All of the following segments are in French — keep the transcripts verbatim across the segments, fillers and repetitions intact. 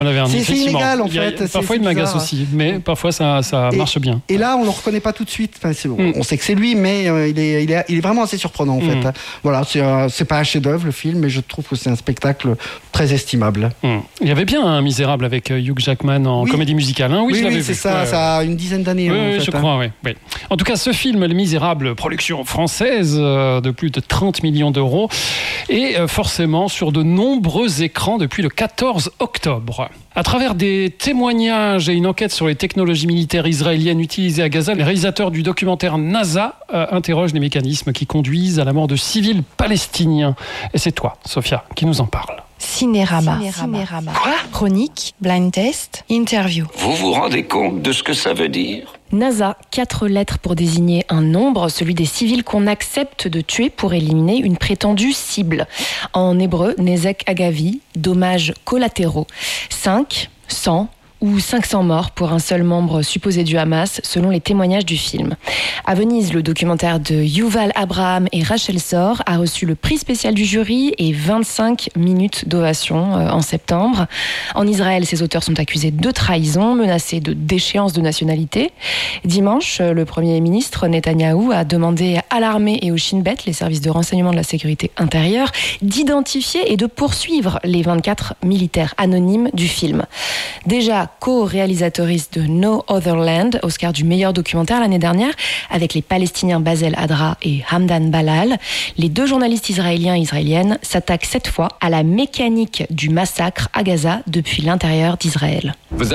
C'est, c'est inégal en il y a, fait. Parfois il m'agace aussi, mais parfois ça, ça et, marche bien. Et là on le reconnaît pas tout de suite. Enfin, c'est, mm. On sait que c'est lui, mais euh, il, est, il, est, il est vraiment assez surprenant en mm. fait. Voilà, c'est, euh, c'est pas un chef-d'œuvre le film, mais je trouve que c'est un spectacle très estimable. Mm. Il y avait bien un Misérable avec Hugh Jackman en oui. comédie musicale. Hein oui, oui, je l'avais oui, vu. c'est ça. Ouais, ça a une dizaine d'années. Oui, en oui fait, je hein. crois. Oui, oui. En tout cas, ce film, Les Misérables, production française euh, de plus de trente millions d'euros, et euh, forcément sur de nombreux écrans depuis le quatorze octobre. À travers des témoignages et une enquête sur les technologies militaires israéliennes utilisées à Gaza, les réalisateurs du documentaire NASA euh, interrogent les mécanismes qui conduisent à la mort de civils palestiniens. Et c'est toi, Sophia, qui nous en parle. Cinérama. Cinérama. Quoi ? Chronique, blind test, interview. Vous vous rendez compte de ce que ça veut dire ? NASA, quatre lettres pour désigner un nombre, celui des civils qu'on accepte de tuer pour éliminer une prétendue cible. En hébreu, Nezek Agavi, dommages collatéraux. cinq, cent ou cinq cents morts pour un seul membre supposé du Hamas, selon les témoignages du film. À Venise, le documentaire de Yuval Abraham et Rachel Sor a reçu le prix spécial du jury et vingt-cinq minutes d'ovation en septembre. En Israël, ses auteurs sont accusés de trahison, menacés de déchéance de nationalité. Dimanche, le Premier ministre Netanyahou a demandé à l'armée et au Shin Bet, les services de renseignement de la sécurité intérieure, d'identifier et de poursuivre les vingt-quatre militaires anonymes du film. Déjà co-réalisatrice de No Other Land, Oscar du meilleur documentaire l'année dernière, avec les Palestiniens Basel Adra et Hamdan Balal. Les deux journalistes israéliens et israéliennes s'attaquent cette fois à la mécanique du massacre à Gaza depuis l'intérieur d'Israël.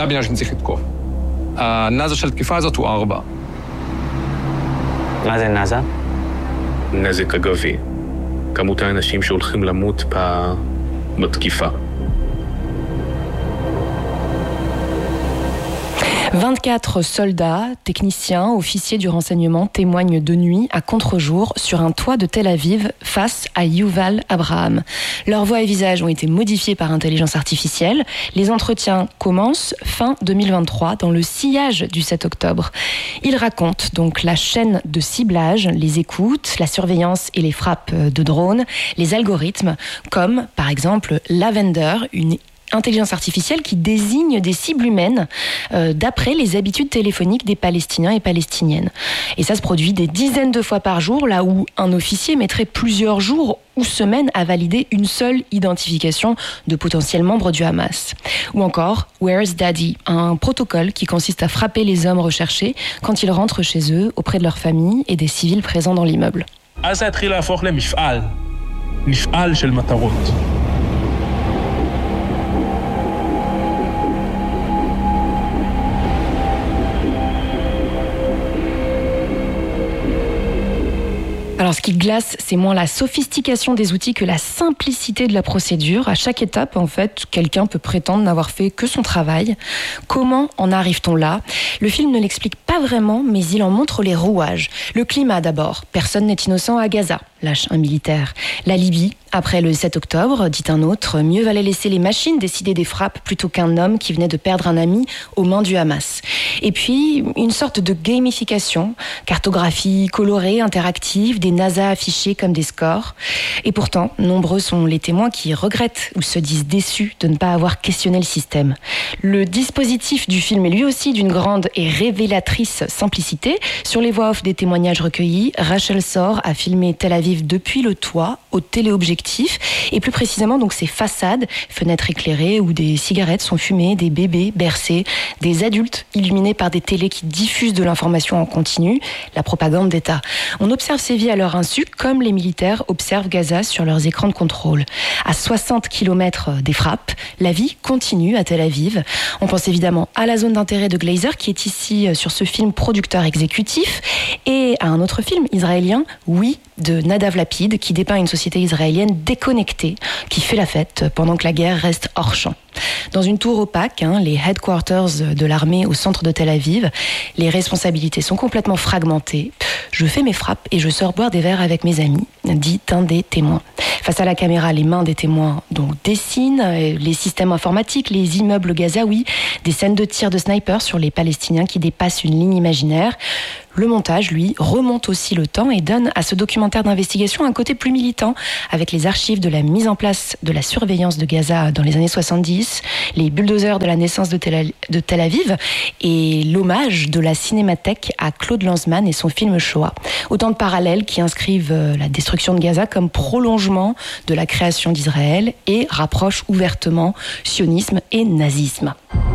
מה זה נאזה? נזק אגבי. כמות האנשים שהולכים למות בתקיפה. vingt-quatre soldats, techniciens, officiers du renseignement témoignent de nuit à contre-jour sur un toit de Tel Aviv face à Yuval Abraham. Leurs voix et visages ont été modifiés par intelligence artificielle. Les entretiens commencent fin deux mille vingt-trois dans le sillage du sept octobre. Ils racontent donc la chaîne de ciblage, les écoutes, la surveillance et les frappes de drones, les algorithmes comme par exemple Lavender, une intelligence artificielle qui désigne des cibles humaines euh, d'après les habitudes téléphoniques des Palestiniens et Palestiniennes. Et ça se produit des dizaines de fois par jour, là où un officier mettrait plusieurs jours ou semaines à valider une seule identification de potentiels membres du Hamas. Ou encore Where's Daddy, un protocole qui consiste à frapper les hommes recherchés quand ils rentrent chez eux, auprès de leur famille et des civils présents dans l'immeuble. Alors, ce qui glace, c'est moins la sophistication des outils que la simplicité de la procédure. À chaque étape, en fait, quelqu'un peut prétendre n'avoir fait que son travail. Comment en arrive-t-on là ? Le film ne l'explique pas vraiment, mais il en montre les rouages. Le climat d'abord. Personne n'est innocent à Gaza, lâche un militaire. La Libye, après le sept octobre, dit un autre, mieux valait laisser les machines décider des frappes plutôt qu'un homme qui venait de perdre un ami aux mains du Hamas. Et puis, une sorte de gamification, cartographie colorée, interactive, des NASA affichés comme des scores. Et pourtant, nombreux sont les témoins qui regrettent ou se disent déçus de ne pas avoir questionné le système. Le dispositif du film est lui aussi d'une grande et révélatrice simplicité. Sur les voix off des témoignages recueillis, Rachel Sor a filmé Tel Aviv depuis le toit, au téléobjectif, et plus précisément donc ces façades, fenêtres éclairées où des cigarettes sont fumées, des bébés bercés, des adultes illuminés par des télés qui diffusent de l'information en continu, la propagande d'État. On observe ces vies à leur insu, comme les militaires observent Gaza sur leurs écrans de contrôle. À soixante kilomètres des frappes, la vie continue à Tel Aviv. On pense évidemment à la zone d'intérêt de Glazer, qui est ici sur ce film producteur exécutif, et à un autre film israélien, Oui, de Nadav Lapid, qui dépeint une société israélienne déconnectée, qui fait la fête pendant que la guerre reste hors champ. Dans une tour opaque, hein, les headquarters de l'armée au centre de Tel Aviv, les responsabilités sont complètement fragmentées. Je fais mes frappes et je sors boire des verres avec mes amis, dit un des témoins. Face à la caméra, les mains des témoins donc dessinent les systèmes informatiques, les immeubles gazaouis, des scènes de tir de sniper sur les Palestiniens qui dépassent une ligne imaginaire. Le montage, lui, remonte aussi le temps et donne à ce documentaire d'investigation un côté plus militant, avec les archives de la mise en place de la surveillance de Gaza dans les années soixante-dix, les bulldozers de la naissance de Tel, de Tel Aviv et l'hommage de la Cinémathèque à Claude Lanzmann et son film Shoah. Autant de parallèles qui inscrivent la destruction de Gaza comme prolongement de la création d'Israël et rapprochent ouvertement sionisme et nazisme.